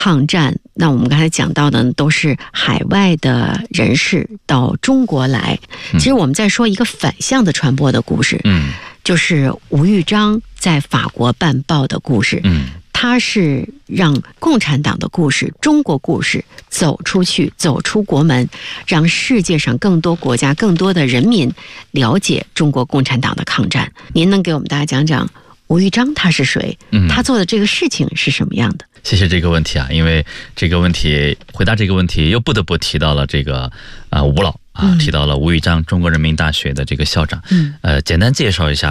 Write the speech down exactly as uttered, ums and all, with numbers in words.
抗战，那我们刚才讲到的都是海外的人士到中国来。其实我们在说一个反向的传播的故事，嗯，就是吴玉章在法国办报的故事，嗯，他是让共产党的故事、中国故事走出去，走出国门，让世界上更多国家、更多的人民了解中国共产党的抗战。您能给我们大家讲讲吴玉章他是谁？嗯，他做的这个事情是什么样的？ 谢谢这个问题啊，因为这个问题回答这个问题又不得不提到了这个啊、呃、吴老啊、嗯，提到了吴玉章，中国人民大学的这个校长。嗯，呃，简单介绍一下